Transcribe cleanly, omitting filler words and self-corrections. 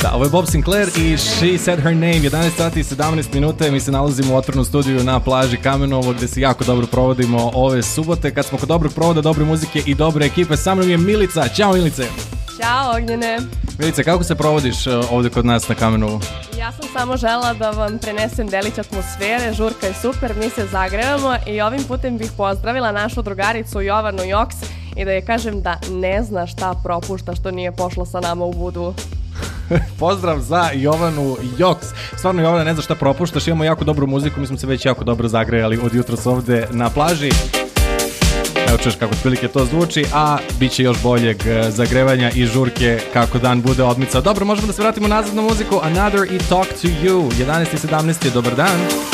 Da, ovo je Bob Sinclair i She Said Her Name, 11 sati i 17 minuta. Mi se nalazimo u otvorenom studiju na plaži Kamenovo gde se jako dobro provodimo ove subote. Kad smo kod dobrog provoda, dobre muzike i dobre ekipe, sa mnom je Milica. Ćao Milice! Ćao Ognjene! Milice, kako se provodiš ovde kod nas na Kamenovu? Ja sam samo želela da vam prenesem delić atmosfere, žurka je super, mi se zagrevamo i ovim putem bih pozdravila našu drugaricu Jovanu Joks i da je kažem da ne zna šta propušta što nije pošla sa nama u Budu. Pozdrav za Jovanu Joks. Stvarno Jovana ne zna šta propuštaš, imamo jako dobru muziku, mi smo se već jako dobro zagrejali od jutros ovde na plaži. Evo čuješ kako otprilike to zvuči, a bit će još boljeg zagrevanja i žurke kako dan bude odmicao. Dobro, možemo da se vratimo nazad na muziku. Another i Talk to You. 11 i 17 je dobar dan.